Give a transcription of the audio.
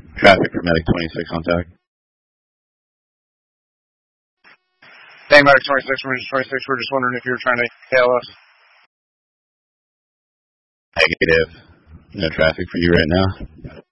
Traffic for Medic 26 on tag. Hey, Medic 26, Medic 26, we're just wondering if you were trying to hail us. Negative. No traffic for you right now.